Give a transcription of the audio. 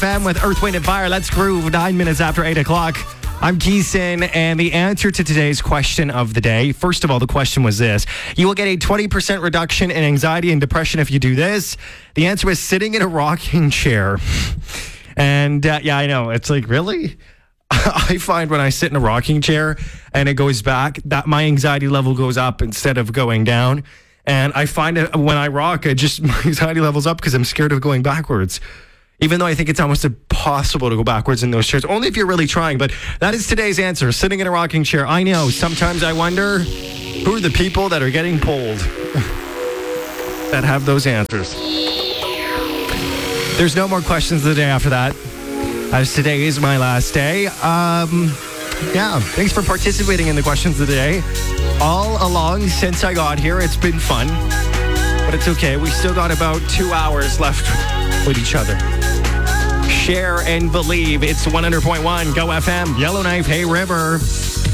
FM with Earth, Wind, and Fire. Let's groove. 9 minutes after 8 o'clock. I'm Keeson, and the answer to today's question of the day. First of all, the question was this. You will get a 20% reduction in anxiety and depression if you do this. The answer was sitting in a rocking chair. And yeah, I know. It's like, really? I find when I sit in a rocking chair and it goes back, that my anxiety level goes up instead of going down. And I find it when I rock, my anxiety level's up because I'm scared of going backwards. Even though I think it's almost impossible to go backwards in those chairs, only if you're really trying. But that is today's answer, sitting in a rocking chair. I know, sometimes I wonder, who are the people that are getting polled that have those answers? There's no more questions the day after that, as today is my last day. Yeah, thanks for participating in the questions of the day. All along since I got here, it's been fun. But it's okay, we still got about 2 hours left with each other. Share and believe. It's 100.1 Go FM, Yellowknife, Hay River.